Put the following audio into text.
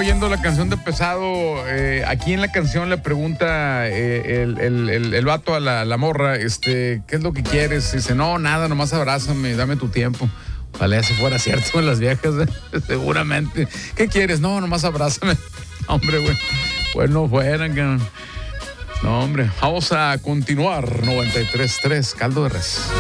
oyendo la canción de Pesado. Aquí en la canción le pregunta el vato a la morra, ¿qué es lo que quieres? Dice, no, nada, nomás abrázame, dame tu tiempo. Ojalá si fuera cierto en las viejas, seguramente. ¿Qué quieres? No, nomás abrázame. Hombre, güey. Pues no fueran, cabrón. No, hombre. Vamos a continuar. 93.3, caldo de res.